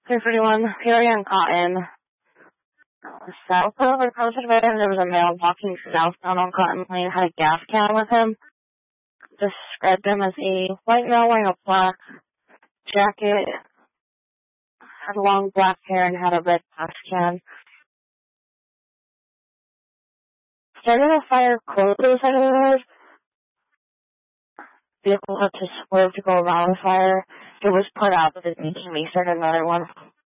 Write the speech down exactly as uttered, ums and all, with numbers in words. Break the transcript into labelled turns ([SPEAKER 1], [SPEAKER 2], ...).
[SPEAKER 1] three forty-one, Peoria and Cotton. South of the Coast Van, there was a male walking southbound on Cotton Lane, had a gas can with him. Described him as a white male wearing a black jacket, had long black hair, and had a red gas can. Started a fire close to the side of the road. Vehicle had to swerve to go around the fire. It was put out, but it immediately started another one.